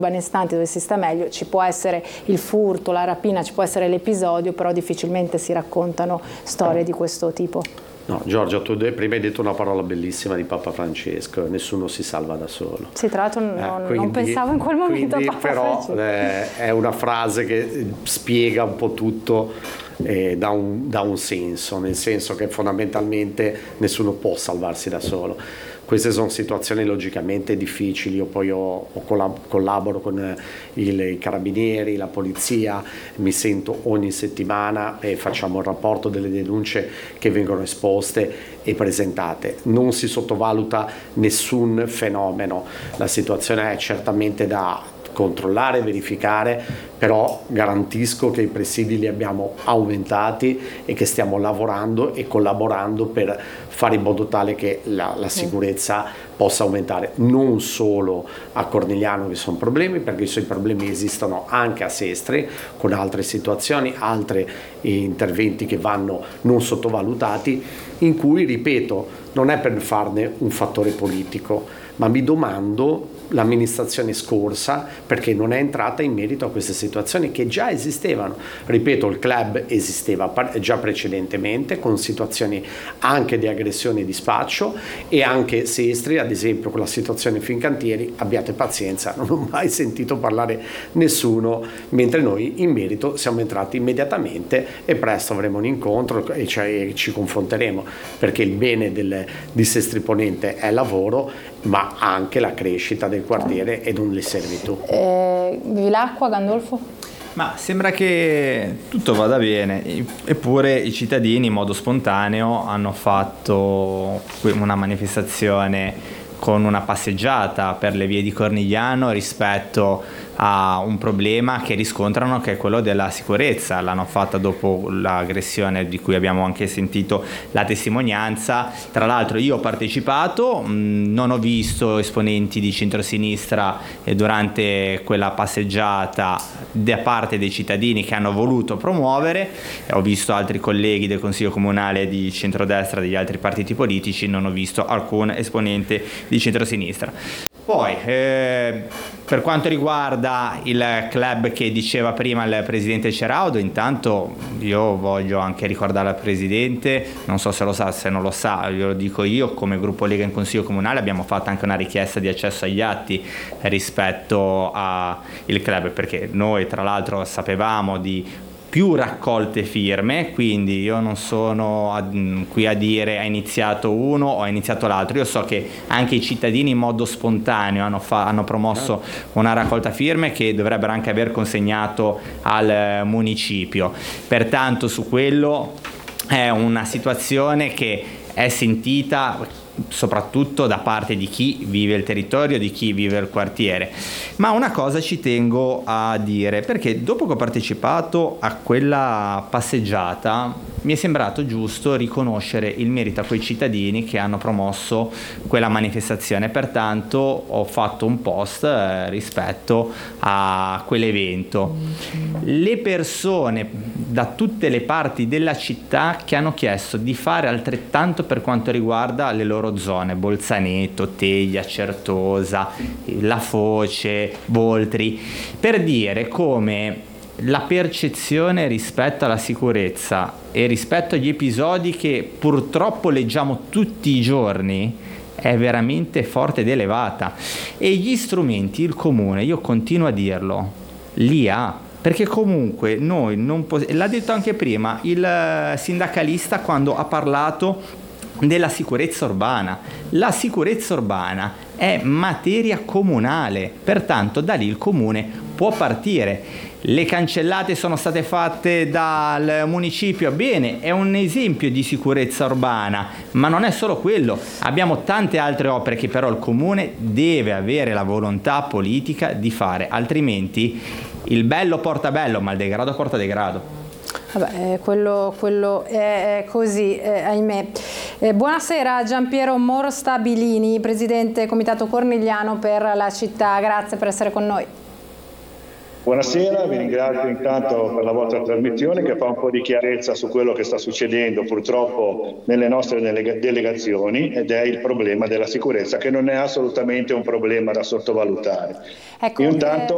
benestanti dove si sta meglio, ci può essere il furto, la rapina, ci può essere l'episodio, però difficilmente si raccontano storie di questo tipo. No, Giorgia, tu prima hai detto una parola bellissima di Papa Francesco: nessuno si salva da solo. Sì, tra l'altro non pensavo in quel momento a Papa Francesco. È una frase che spiega un po' tutto, dà un senso, nel senso che fondamentalmente nessuno può salvarsi da solo. Queste sono situazioni logicamente difficili. Io poi collaboro con i carabinieri, la polizia, mi sento ogni settimana e facciamo il rapporto delle denunce che vengono esposte e presentate. Non si sottovaluta nessun fenomeno, la situazione è certamente da controllare, verificare, però garantisco che i presidi li abbiamo aumentati e che stiamo lavorando e collaborando per fare in modo tale che la sicurezza possa aumentare, non solo a Cornigliano che sono problemi, perché i suoi problemi esistono anche a Sestri con altre situazioni, altri interventi che vanno non sottovalutati, in cui, ripeto, non è per farne un fattore politico, ma mi domando l'amministrazione scorsa perché non è entrata in merito a queste situazioni che già esistevano. Ripeto, il club esisteva già precedentemente con situazioni anche di aggressione e di spaccio, e anche Sestri, ad esempio, con la situazione Fincantieri, abbiate pazienza, non ho mai sentito parlare nessuno, mentre noi in merito siamo entrati immediatamente e presto avremo un incontro e ci confronteremo, perché il bene di Sestri Ponente è lavoro, ma anche la crescita del quartiere e non le servitù. Vivi l'acqua, Gandolfo? Ma sembra che tutto vada bene, eppure i cittadini in modo spontaneo hanno fatto una manifestazione con una passeggiata per le vie di Cornigliano rispetto a un problema che riscontrano, che è quello della sicurezza. L'hanno fatta dopo l'aggressione di cui abbiamo anche sentito la testimonianza. Tra l'altro io ho partecipato, non ho visto esponenti di centrosinistra durante quella passeggiata da parte dei cittadini che hanno voluto promuovere, ho visto altri colleghi del Consiglio Comunale di centrodestra degli altri partiti politici, non ho visto alcun esponente di centrosinistra. Poi per quanto riguarda il club che diceva prima il presidente Ceraudo, intanto io voglio anche ricordare al presidente, non so se lo sa, se non lo sa, glielo dico io, come gruppo Lega in Consiglio Comunale abbiamo fatto anche una richiesta di accesso agli atti rispetto al club, perché noi tra l'altro sapevamo di più raccolte firme, quindi io non sono qui a dire ha iniziato uno o ha iniziato l'altro. Io so che anche i cittadini in modo spontaneo hanno promosso una raccolta firme che dovrebbero anche aver consegnato al municipio. Pertanto su quello è una situazione che è sentita soprattutto da parte di chi vive il territorio, di chi vive il quartiere. Ma una cosa ci tengo a dire, perché dopo che ho partecipato a quella passeggiata mi è sembrato giusto riconoscere il merito a quei cittadini che hanno promosso quella manifestazione. Pertanto ho fatto un post rispetto a quell'evento. Le persone da tutte le parti della città che hanno chiesto di fare altrettanto per quanto riguarda le loro zone, Bolzaneto, Teglia, Certosa, La Foce, Voltri, per dire come la percezione rispetto alla sicurezza e rispetto agli episodi che purtroppo leggiamo tutti i giorni è veramente forte ed elevata, e gli strumenti il comune, io continuo a dirlo, li ha, perché comunque noi non l'ha detto anche prima il sindacalista quando ha parlato della sicurezza urbana. La sicurezza urbana è materia comunale, pertanto da lì il comune può partire. Le cancellate sono state fatte dal municipio, bene, è un esempio di sicurezza urbana, ma non è solo quello, abbiamo tante altre opere che però il comune deve avere la volontà politica di fare, altrimenti il bello porta bello, ma il degrado porta degrado. Vabbè, quello è così, ahimè. Buonasera Giampiero Morostabilini, presidente Comitato Cornigliano per la città, grazie per essere con noi. Buonasera, vi ringrazio intanto per la vostra trasmissione che fa un po' di chiarezza su quello che sta succedendo purtroppo nelle nostre delegazioni, ed è il problema della sicurezza, che non è assolutamente un problema da sottovalutare. Ecco, Io intanto